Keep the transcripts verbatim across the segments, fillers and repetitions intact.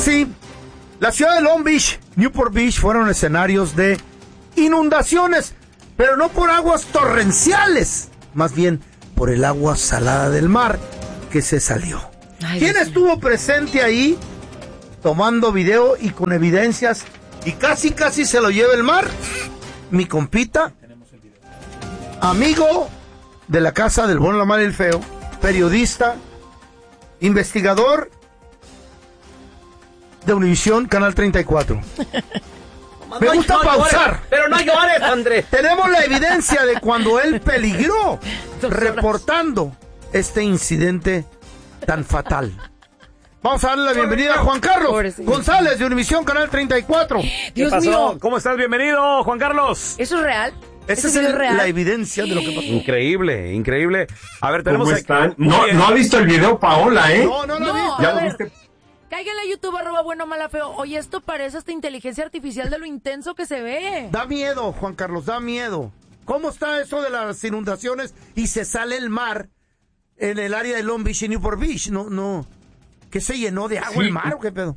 sí, la ciudad de Long Beach, Newport Beach fueron escenarios de inundaciones, pero no por aguas torrenciales, más bien por el agua salada del mar que se salió. Ay, ¿quién Dios estuvo mío. presente ahí tomando video y con evidencias y casi casi se lo lleva el mar? Mi compita, amigo de la casa del bueno, la mala y el feo, periodista, investigador de Univisión, Canal treinta y cuatro. Me no, gusta no pausar. Llores, pero no llores, Andrés. Tenemos la evidencia de cuando él peligró reportando este incidente tan fatal. Vamos a darle la bienvenida a Juan Carlos González de Univisión, Canal treinta y cuatro. ¿Qué pasó? Mío. ¿Cómo estás? Bienvenido, Juan Carlos. ¿Eso es real? Esa es el, real? la evidencia de lo que pasó. Increíble, increíble. A ver, tenemos... ¿Cómo están? No, no ha visto el video, Paola, ¿eh? No, no, no. no ¿Ya lo ver, viste? Cáiganle a YouTube, arroba bueno, mala, feo. Oye, esto parece hasta inteligencia artificial de lo intenso que se ve. Da miedo, Juan Carlos, da miedo. ¿Cómo está eso de las inundaciones y se sale el mar en el área de Long Beach y Newport Beach? No, no. ¿Qué se llenó de agua sí. el mar o qué pedo?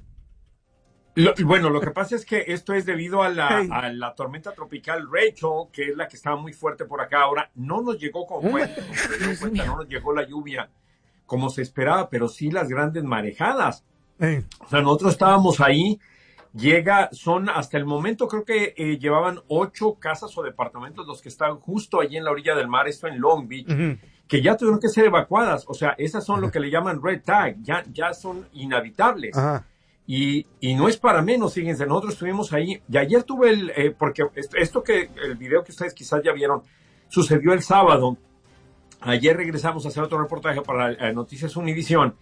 Lo, bueno, lo que pasa es que esto es debido a la, hey. a la tormenta tropical Rachel, que es la que estaba muy fuerte por acá. Ahora, no nos llegó como fue, como se dio cuenta, no nos llegó la lluvia como se esperaba, pero sí las grandes marejadas. Hey. O sea, nosotros estábamos ahí, llega, son hasta el momento creo que eh, llevaban ocho casas o departamentos los que están justo allí en la orilla del mar, esto en Long Beach, uh-huh. que ya tuvieron que ser evacuadas. O sea, esas son uh-huh. lo que le llaman red tag, ya, ya son inhabitables. Uh-huh. Y, y no es para menos, fíjense, nosotros estuvimos ahí, y ayer tuve el, eh, porque esto, esto que, el video que ustedes quizás ya vieron, sucedió el sábado. Ayer regresamos a hacer otro reportaje para eh, Noticias Univisión,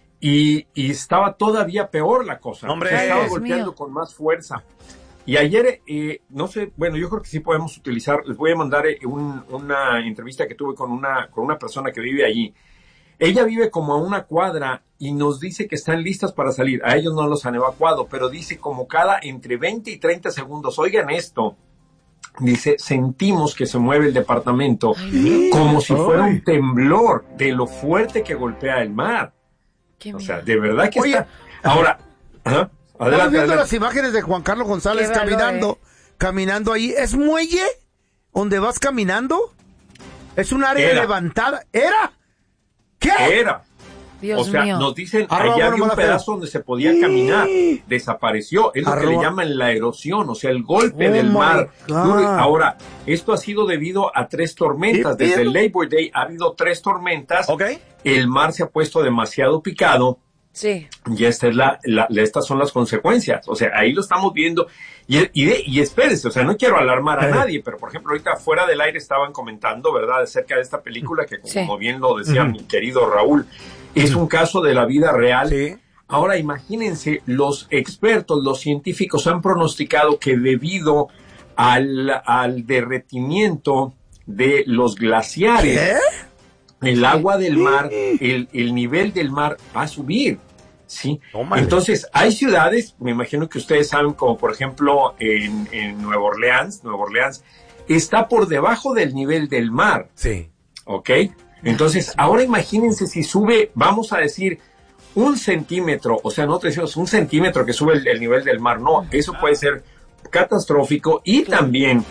y, y estaba todavía peor la cosa. ¡Hombre! Se estaba Dios golpeando mío. con más fuerza. Y ayer, eh, no sé, bueno, yo creo que sí podemos utilizar, les voy a mandar eh, un, una entrevista que tuve con una, con una persona que vive allí. Ella vive como a una cuadra y nos dice que están listas para salir. A ellos no los han evacuado, pero dice como cada entre veinte y treinta segundos, oigan esto, dice, sentimos que se mueve el departamento Ay, como si fuera un temblor de lo fuerte que golpea el mar. Qué o sea, de verdad que Oye, está... Ahora, ¿ah? Estamos adelante, viendo adelante. las imágenes de Juan Carlos González Qué valor, caminando, eh. caminando ahí. ¿Es muelle donde vas caminando? ¿Es un área Era. levantada? ¿Era? ¿Qué? Era. Dios o sea, mío. nos dicen, Arroba allá bueno, había un mala feo. pedazo donde se podía caminar. Desapareció. Es lo Arroba. que le llaman la erosión, o sea, el golpe Oh del my mar. God. Ahora, esto ha sido debido a tres tormentas. ¿Qué Desde pedo? el Labor Day ha habido tres tormentas. Ok. El mar se ha puesto demasiado picado. Sí. Y esta es la, la, estas son las consecuencias. O sea, ahí lo estamos viendo. Y, y, de, y espérense, o sea, no quiero alarmar a Eh. nadie, pero por ejemplo, ahorita fuera del aire estaban comentando, ¿verdad?, acerca de esta película que, Sí. como bien lo decía Ujú. mi querido Raúl, es un caso de la vida real. Sí. Ahora, imagínense, los expertos, los científicos han pronosticado que debido al, al derretimiento de los glaciares, ¿Qué? el agua del mar, el, el nivel del mar va a subir, ¿sí? Tómale. Entonces, hay ciudades, me imagino que ustedes saben, como por ejemplo en, en Nueva Orleans, Nueva Orleans está por debajo del nivel del mar, Sí. ¿ok? Entonces, ahora imagínense si sube, vamos a decir, un centímetro, o sea, no te decimos un centímetro que sube el, el nivel del mar, no, eso puede ser catastrófico y también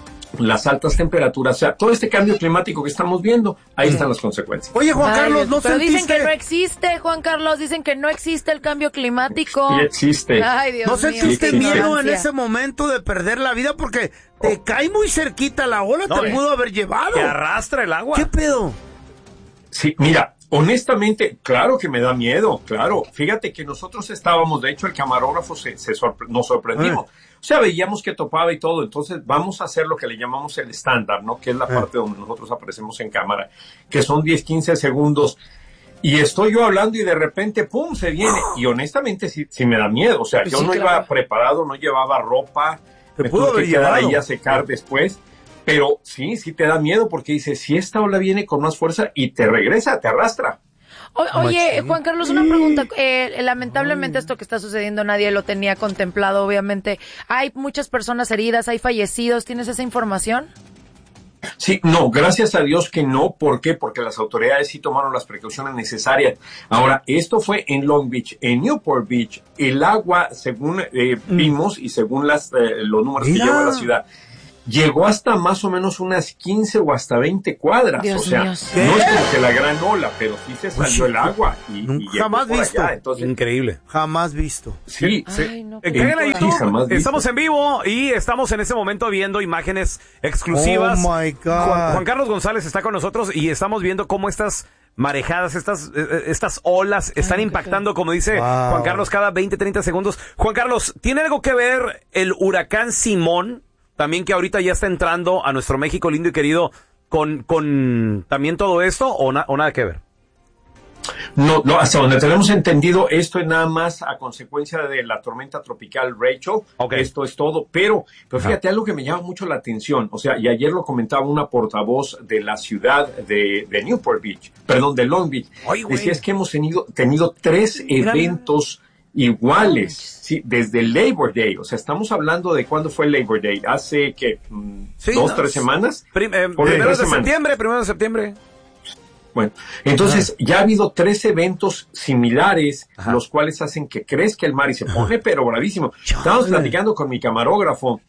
las altas temperaturas, o sea, todo este cambio climático que estamos viendo, ahí están las consecuencias. Oye, Juan Ay, Carlos, ¿no pero sentiste, dicen que no existe, Juan Carlos, dicen que no existe el cambio climático. Sí existe. Ay, Dios ¿no mío. sentiste Sí, sí, sí. miedo en Ignorancia. ese momento de perder la vida? Porque te cae muy cerquita la ola, No, te eh. pudo haber llevado. Que arrastra el agua. ¿Qué pedo? Sí, mira, honestamente, claro que me da miedo, claro. Fíjate que nosotros estábamos, de hecho, el camarógrafo se, se sorpre- nos sorprendimos. Eh. O sea, veíamos que topaba y todo, entonces vamos a hacer lo que le llamamos el estándar, ¿no? Que es la Eh. parte donde nosotros aparecemos en cámara, que son diez, quince segundos. Y estoy yo hablando y de repente, ¡pum!, se viene. Y honestamente sí, sí me da miedo. O sea, Pues yo sí, no claro. iba preparado, no llevaba ropa. Te Me pudo tuve haber que quedar llevado. ahí a secar después. Pero sí, sí te da miedo porque dices, si esta ola viene con más fuerza y te regresa, te arrastra. O- oye, Machín. Juan Carlos, una pregunta. Eh, lamentablemente esto que está sucediendo nadie lo tenía contemplado, obviamente. Hay muchas personas heridas, hay fallecidos. ¿Tienes esa información? Sí, no, gracias a Dios que no. ¿Por qué? Porque las autoridades sí tomaron las precauciones necesarias. Ahora, esto fue en Long Beach. En Newport Beach, el agua, según eh, vimos y según las, eh, los números Mira. que lleva la ciudad, llegó hasta más o menos unas quince o hasta veinte cuadras. Dios o sea, mío. no es como que la gran ola, pero sí se salió el agua. Y, Nunca y llegó jamás por visto. allá. Entonces, Increíble. Jamás visto. sí, Ay, sí. no. Eh, caigan a Sí, YouTube. jamás visto. Estamos en vivo y estamos en este momento viendo imágenes exclusivas. Oh my God. Juan, Juan Carlos González está con nosotros y estamos viendo cómo estas marejadas, estas, eh, estas olas están Ay, impactando, como dice Wow. Juan Carlos, cada veinte, treinta segundos. Juan Carlos, ¿tiene algo que ver el huracán Simón? También que ahorita ya está entrando a nuestro México lindo y querido con, con también todo esto o, na- o nada que ver. No, no, hasta donde tenemos entendido, esto es nada más a consecuencia de la tormenta tropical Rachel. Okay. Esto es todo. Pero, pero fíjate, algo que me llama mucho la atención. O sea, y ayer lo comentaba una portavoz de la ciudad de, de Newport Beach, perdón, de Long Beach. Ay, güey. Decía es que hemos tenido, tenido tres eventos iguales, sí, desde el Labor Day. O sea, estamos hablando de cuándo fue el Labor Day. Hace, ¿qué? Mm, Sí, ¿Dos, no, tres semanas? Prim- eh, Por ahí, primero tres de semanas. septiembre, primero de septiembre. Bueno, entonces ya ha habido tres eventos similares, Ajá. los cuales hacen que crezca el mar y se pone pero bravísimo. Estábamos Chale. platicando con mi camarógrafo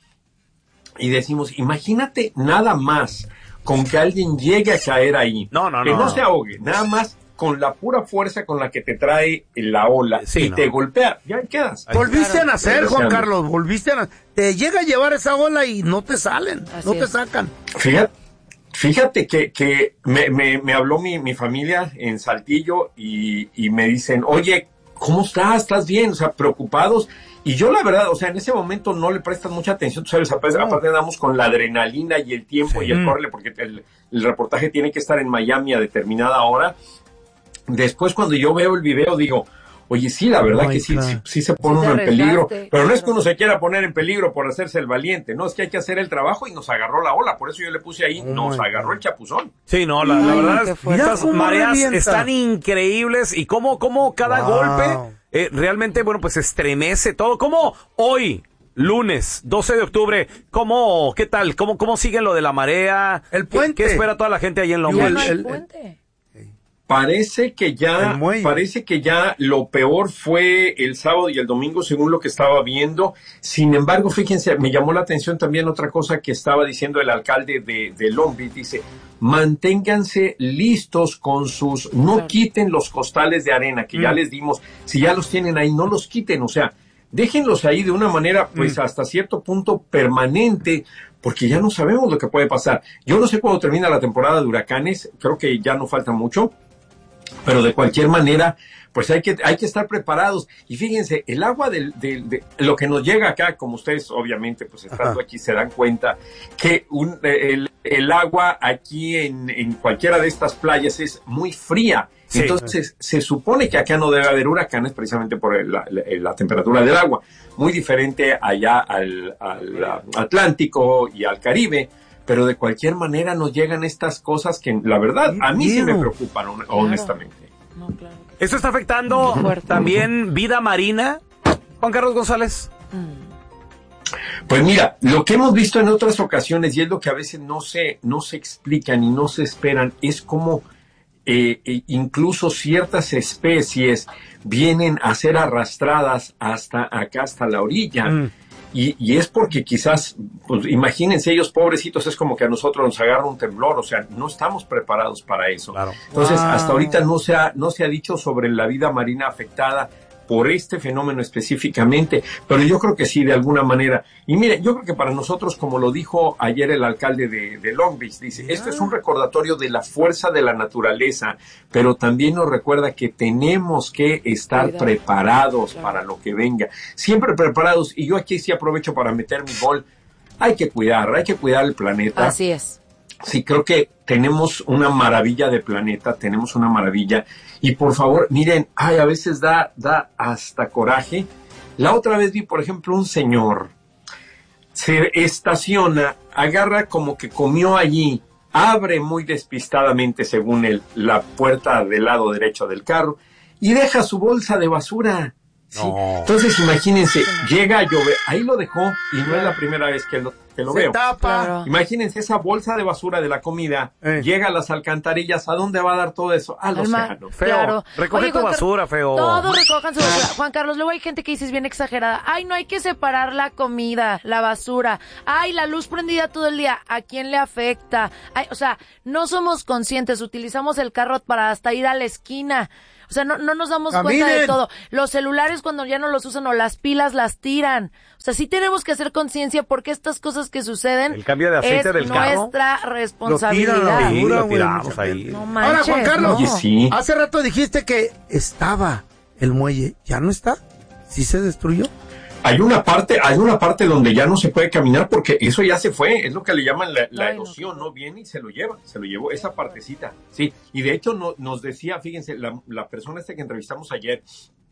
y decimos, imagínate nada más con que alguien llegue a caer ahí, No, no, que no, no, no. se ahogue, nada más con la pura fuerza con la que te trae la ola Sí, y no. te golpea, ya quedas. Volviste Claro. a nacer, Juan Regresando. Carlos. Volviste a nacer. Te llega a llevar esa ola y no te salen. Así no te es. sacan. Fíjate, fíjate que, que me, me, me habló mi, mi familia en Saltillo y, y me dicen, oye, ¿cómo estás? ¿Estás bien? O sea, preocupados. Y yo la verdad, o sea, en ese momento no le prestas mucha atención, tú sabes, aparte, No. aparte andamos con la adrenalina y el tiempo Sí. y el corre, porque el, el reportaje tiene que estar en Miami a determinada hora. Después cuando yo veo el video digo, oye, sí, la verdad Oh my que sí, God. sí, sí se pone Sí te uno en peligro, arriesgaste, pero no es que claro. uno se quiera poner en peligro por hacerse el valiente, no, es que hay que hacer el trabajo y nos agarró la ola, por eso yo le puse ahí, Oh nos my agarró God. el chapuzón. Sí, no, la, la Ay, verdad qué es fuerte. estas Mira cómo mareas revienta. están increíbles y cómo, cómo cada Wow. golpe eh, realmente, bueno, pues estremece todo. Como hoy, lunes, doce de octubre, ¿cómo, qué tal? ¿Cómo, cómo sigue lo de la marea? El ¿Qué- puente. ¿Qué, espera toda la gente ahí en Long Yo Ya el- no Beach? hay el- puente. Parece que ya, El muelle. parece que ya lo peor fue el sábado y el domingo, según lo que estaba viendo. Sin embargo, fíjense, me llamó la atención también otra cosa que estaba diciendo el alcalde de, de Long Beach. Dice, manténganse listos con sus, no Claro. quiten los costales de arena que ya Mm. les dimos. Si ya los tienen ahí, no los quiten. O sea, déjenlos ahí de una manera, pues Mm. hasta cierto punto permanente, porque ya no sabemos lo que puede pasar. Yo no sé cuándo termina la temporada de huracanes, creo que ya no falta mucho. Pero de cualquier manera, pues hay que, hay que estar preparados. Y fíjense, el agua del, del- de lo que nos llega acá, como ustedes obviamente, pues estando Ajá. aquí se dan cuenta, que un, el, el agua aquí en, en cualquiera de estas playas es muy fría. Sí. Entonces, se supone que acá no debe haber huracanes precisamente por el- la, la- la temperatura del agua. Muy diferente allá al, al Atlántico y al Caribe. Pero de cualquier manera nos llegan estas cosas que, la verdad, a mí sí me Miedo. preocupan, hon- honestamente. No, claro. ¿Esto está afectando Qué fuerte. también vida marina, Juan Carlos González? Mm. Pues mira, lo que hemos visto en otras ocasiones, y es lo que a veces no se, no se explican y no se esperan, es como eh, eh, incluso ciertas especies vienen a ser arrastradas hasta acá, hasta la orilla. Mm. Y, y es porque quizás, pues imagínense ellos pobrecitos, es como que a nosotros nos agarra un temblor, o sea, no estamos preparados para eso. Claro. Entonces, Wow. hasta ahorita no se ha, no se ha dicho sobre la vida marina afectada por este fenómeno específicamente, pero yo creo que sí, de alguna manera. Y mire, yo creo que para nosotros, como lo dijo ayer el alcalde de, de Long Beach, dice, Yeah. esto es un recordatorio de la fuerza de la naturaleza, pero también nos recuerda que tenemos que estar Cuidado. preparados Claro. para lo que venga, siempre preparados. Y yo aquí sí aprovecho para meter mi gol. Hay que cuidar, hay que cuidar el planeta. Así es. Sí, creo que tenemos una maravilla de planeta, tenemos una maravilla. Y por favor, miren, ay, a veces da, da hasta coraje. La otra vez vi, por ejemplo, un señor se estaciona, agarra como que comió allí, abre muy despistadamente, según él, la puerta del lado derecho del carro y deja su bolsa de basura. ¿sí? No. Entonces, imagínense, llega a llover, ahí lo dejó y no es la primera vez que lo, que lo Se veo. tapa. Claro. Imagínense esa bolsa de basura de la comida, Eh. llega a las alcantarillas, ¿a dónde va a dar todo eso? Al Al mar. océano. Feo. Claro. Recoge Oye, tu Juan Car- basura, feo. Todos recojan su basura. Juan Carlos, luego hay gente que dice es bien exagerada. Ay, no hay que separar la comida, la basura. Ay, la luz prendida todo el día. ¿A quién le afecta? Ay, o sea, no somos conscientes. Utilizamos el carro para hasta ir a la esquina. O sea, no, no nos damos Caminen. cuenta de todo. Los celulares cuando ya no los usan o las pilas las tiran. O sea, sí tenemos que hacer conciencia porque estas cosas que suceden El cambio de aceite es del carro. nuestra Lo tiran a la responsabilidad. Sí, basura, lo güey, tiramos mucha ahí. gente. No Ahora, manches, Juan Carlos, no. Oye, sí. hace rato dijiste que estaba el muelle. ¿Ya no está? ¿Sí se destruyó? Hay una parte, hay una parte donde ya no se puede caminar porque eso ya se fue, es lo que le llaman la, la Ay, no. erosión, ¿no? Viene y se lo lleva, se lo llevó esa partecita, sí. Y de hecho no, nos decía, fíjense, la, la persona esta que entrevistamos ayer,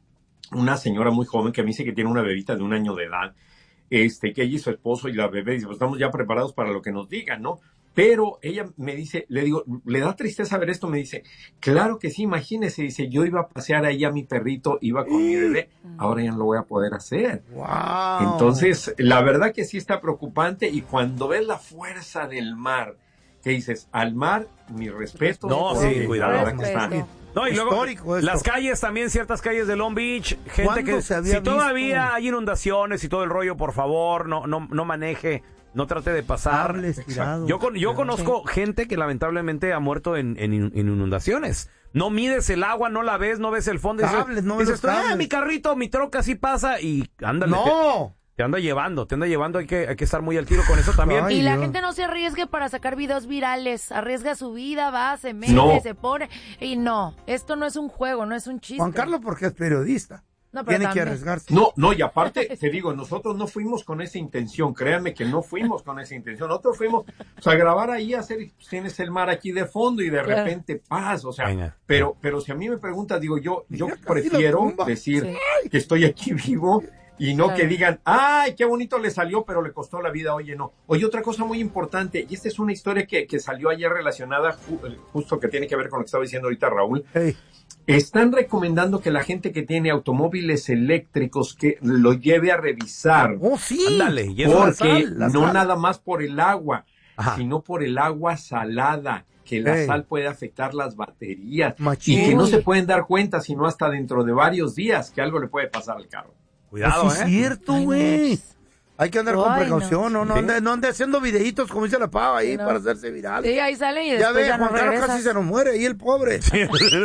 una señora muy joven que me dice que tiene una bebita de un año de edad, este, que ella y su esposo y la bebé, dice, pues estamos ya preparados para lo que nos digan, ¿no? Pero ella me dice, le digo, ¿le da tristeza ver esto? Me dice, claro que sí, imagínese, dice, yo iba a pasear ahí a mi perrito, iba con mi bebé, ahora ya no lo voy a poder hacer. ¡Wow! Entonces, la verdad que sí está preocupante y cuando ves la fuerza del mar, que dices, al mar, mi respeto. No, porque sí, cuidado. La verdad que está. Respeto. No, y luego Histórico esto. las calles también, ciertas calles de Long Beach, gente ¿Cuándo que se había si todavía visto? hay inundaciones y todo el rollo, por favor, no no no maneje, no trate de pasar. Cables tirados. Yo con, yo conozco gente que lamentablemente ha muerto en, en, in- en inundaciones. No mides el agua, no la ves, no ves el fondo. dices- Cables, no ves dices los tú, "Ah, cables". mi carrito, mi troca sí pasa y ándale. ¡No! Te, te anda llevando, te anda llevando, hay que, hay que estar muy al tiro con eso también. Ay, Y la Dios. gente no se arriesgue para sacar videos virales, arriesga su vida, va, se mete, No. se pone, y no, esto no es un juego, no es un chiste. Juan Carlos porque es periodista. No, pero Tiene que también. arriesgarse. No, no, y aparte, te digo, nosotros no fuimos con esa intención, créanme que no fuimos con esa intención, nosotros fuimos pues, a grabar ahí, a hacer, pues, tienes el mar aquí de fondo y de Claro. repente paz, o sea, Venga. pero, pero si a mí me preguntas, digo, yo, yo Mira, casi la prefiero tumba. decir Sí. que estoy aquí vivo y no Claro. que digan, ay, qué bonito le salió, pero le costó la vida, oye, no. Oye, otra cosa muy importante, y esta es una historia que, que salió ayer relacionada, ju- justo que tiene que ver con lo que estaba diciendo ahorita Raúl. Ey, Están recomendando que la gente que tiene automóviles eléctricos que lo lleve a revisar, ¡Oh, sí! Ándale, y eso porque la sal, la no sal. nada más por el agua, Ajá. sino por el agua salada, que la Ey. sal puede afectar las baterías Machín. y que no Uy. se pueden dar cuenta sino hasta dentro de varios días que algo le puede pasar al carro. Cuidado, Pues sí eh. es cierto, Ay, no, güey. pues. Hay que andar con Ay, precaución, no, no, Sí. ande, no ande haciendo videitos como dice la pava ahí Sí, no. para hacerse viral. Sí, ahí sale y Ya después ve, ya, no Juan Carlos regresa. casi se nos muere ahí el pobre. Ese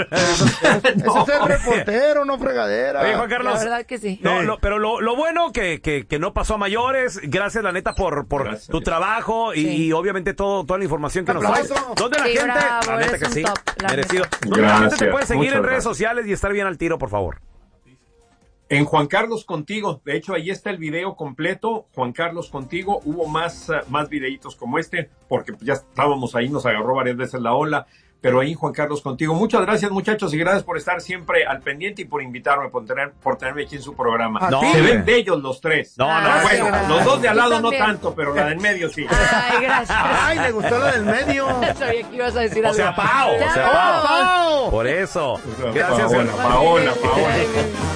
es el reportero, no fregadera. Oye, Juan Carlos. La verdad que sí. No, Eh. lo- pero lo, lo bueno que, que, que no pasó a mayores. Gracias, la neta, por, por Gracias, tu Dios. trabajo y, Sí. y obviamente todo, toda la información que nos traes. Aplauso. ¿Dónde la Sí, gente? bravo, la neta eres que un sí. top, la Merecido. neta. ¿Dónde la gente te Gracias, puede seguir muchas en redes gracias. sociales y estar bien al tiro, por favor? En Juan Carlos Contigo, de hecho ahí está el video completo, Juan Carlos Contigo, hubo más, uh, más videitos como este, porque ya estábamos ahí, nos agarró varias veces la ola, pero ahí Juan Carlos Contigo. Muchas gracias muchachos y gracias por estar siempre al pendiente y por invitarme, por, tener, por tenerme aquí en su programa. A No, ti. Se hombre. ven bellos los tres. No, no, Ah, Bueno, gracias. los dos de al Tú lado no también. tanto, pero la del medio sí. Ay, gracias. Ay, le gustó la del medio. Sabía que ibas a decir O algo. sea, Pau, o sea, Ya, Pau. ¡Pau! Por eso. Paola, Gracias, Paola, hermano. Paola, Paola.